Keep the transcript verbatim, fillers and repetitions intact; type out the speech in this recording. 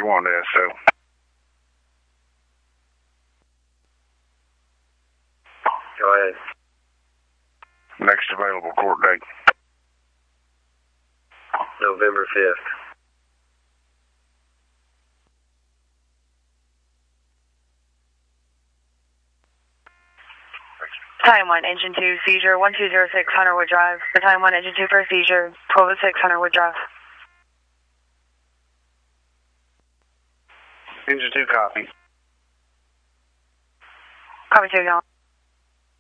one to S O. Go ahead. Next available court date. November fifth. Time one, engine two, seizure, one two zero six, Hunterwood Drive. The time one, engine two for a seizure, twelve oh six, Hunterwood Drive. Engine two copy. Copy two, y'all.